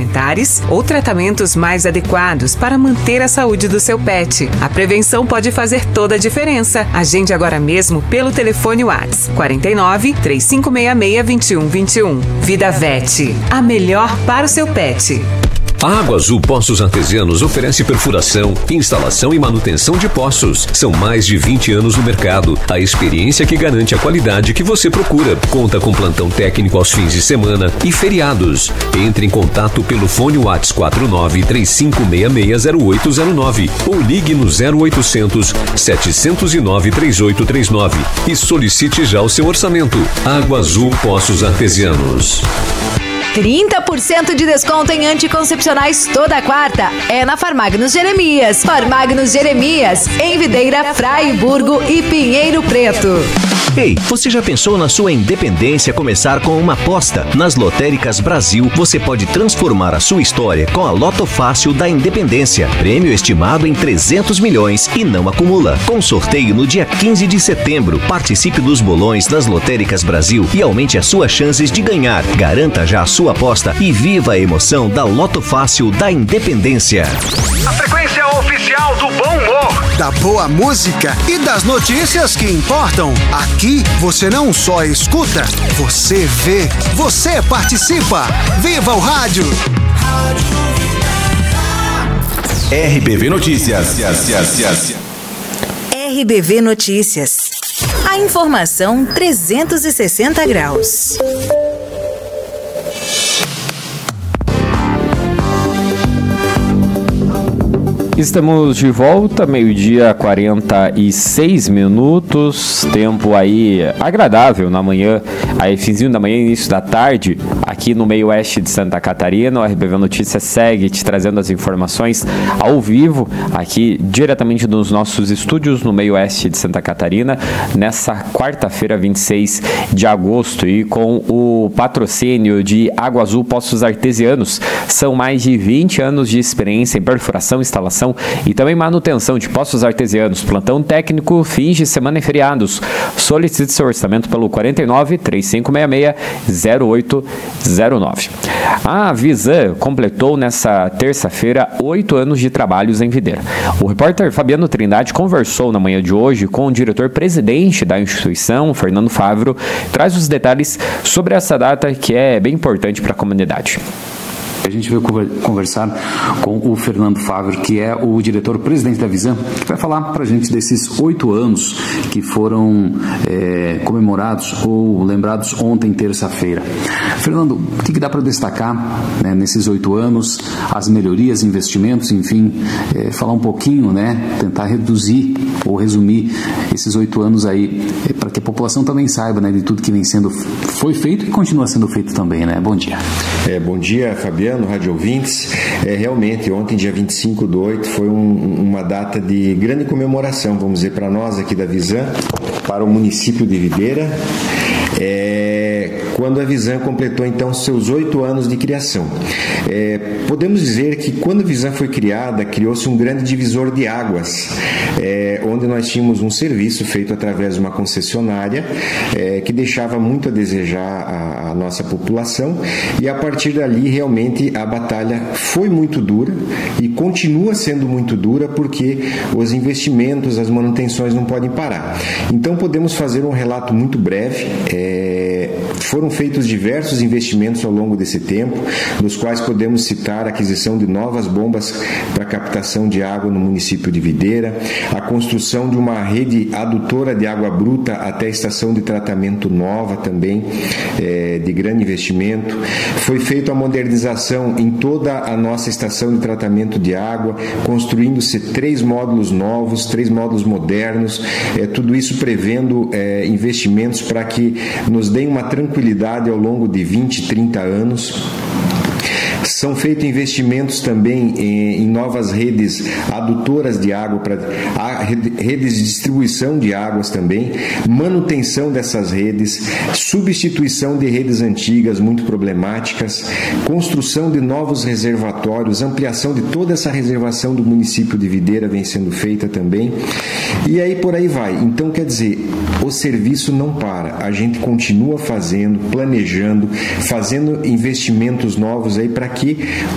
alimentares ou tratamentos mais adequados para manter a saúde do seu pet. A prevenção pode fazer toda a diferença. Agende agora mesmo pelo telefone WhatsApp 49 3566 2121. Vida Vet, a melhor para o seu pet. A Água Azul Poços Artesianos oferece perfuração, instalação e manutenção de poços. São mais de 20 anos no mercado. A experiência que garante a qualidade que você procura. Conta com plantão técnico aos fins de semana e feriados. Entre em contato pelo fone WhatsApp 49 3566 0809 ou ligue no 0800 709 3839 e solicite já o seu orçamento. Água Azul Poços Artesianos. 30% de desconto em anticoncepcionais toda quarta. É na Farmagnos Jeremias. Farmagnos Jeremias, em Videira, Fraiburgo e Pinheiro Preto. Ei, você já pensou na sua independência começar com uma aposta? Nas Lotéricas Brasil, você pode transformar a sua história com a Loto Fácil da Independência. Prêmio estimado em 300 milhões e não acumula. Com sorteio no dia 15 de setembro. Participe dos bolões das Lotéricas Brasil e aumente as suas chances de ganhar. Garanta já a sua aposta e viva a emoção da Loto Fácil da Independência. A frequência oficial do bom humor, da boa música e das notícias que importam. Aqui você não só escuta, você vê, você participa. Viva o rádio! RBV Notícias. RBV Notícias. A informação 360 graus. Estamos de volta, 12:46, tempo aí agradável na manhã, aí finzinho da manhã, início da tarde, aqui no meio oeste de Santa Catarina. O RBV Notícias segue te trazendo as informações ao vivo, aqui diretamente dos nossos estúdios no meio oeste de Santa Catarina, nessa quarta-feira, 26 de agosto, e com o patrocínio de Água Azul Poços Artesianos. São mais de 20 anos de experiência em perfuração, instalação e também manutenção de poços artesianos, plantão técnico, fins de semana e feriados. Solicite seu orçamento pelo 49 3566 0809. A Visan completou nessa terça-feira 8 anos de trabalhos em Videira. O repórter Fabiano Trindade conversou na manhã de hoje com o diretor-presidente da instituição, Fernando Favro, traz os detalhes sobre essa data que é bem importante para a comunidade. A gente veio conversar com o Fernando Favre, que é o diretor-presidente da Visan, que vai falar para a gente desses 8 anos que foram comemorados ou lembrados ontem, terça-feira. Fernando, o que dá para destacar, né, nesses 8 anos, as melhorias, investimentos, enfim, falar um pouquinho, né, tentar reduzir ou resumir esses 8 anos aí, para que a população também saiba, né, de tudo que foi feito e continua sendo feito também, né? Bom dia. Bom dia, Fabiano, rádio ouvintes. Realmente, ontem, dia 25/8, foi uma data de grande comemoração, vamos dizer, para nós aqui da Visan, para o município de Videira, quando a Visan completou, então, seus 8 anos de criação. Podemos dizer que, quando a Visan foi criada, criou-se um grande divisor de águas, onde nós tínhamos um serviço feito através de uma concessionária, que deixava muito a desejar a nossa população, e a partir dali, realmente, a batalha foi muito dura e continua sendo muito dura, porque os investimentos, as manutenções não podem parar. Então, podemos fazer um relato muito breve. Foram feitos diversos investimentos ao longo desse tempo, dos quais podemos citar a aquisição de novas bombas para captação de água no município de Videira, a construção de uma rede adutora de água bruta até a estação de tratamento nova também, de grande investimento. Foi feita a modernização em toda a nossa estação de tratamento de água, construindo-se 3 módulos novos, 3 módulos modernos, tudo isso prevendo investimentos para que nos deem uma tranquilidade ao longo de 20, 30 anos. São feitos investimentos também em novas redes adutoras de água, redes de distribuição de águas também, manutenção dessas redes, substituição de redes antigas muito problemáticas, construção de novos reservatórios, ampliação de toda essa reservação do município de Videira vem sendo feita também, e aí por aí vai. Então, quer dizer, o serviço não para, a gente continua fazendo, planejando, fazendo investimentos novos aí para que